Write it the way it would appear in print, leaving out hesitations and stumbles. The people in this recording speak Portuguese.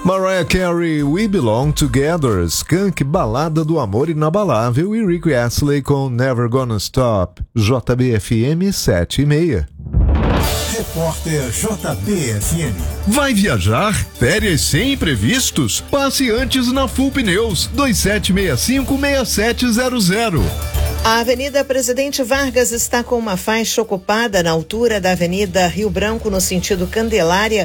Mariah Carey, We Belong Together, Skank, Balada do Amor Inabalável e Rick Astley com Never Gonna Stop. JBFM 7:30. Repórter JBFM. Vai viajar? Férias sem imprevistos? Passe antes na Full Pneus 2765-6700. A Avenida Presidente Vargas está com uma faixa ocupada na altura da Avenida Rio Branco, no sentido Candelária,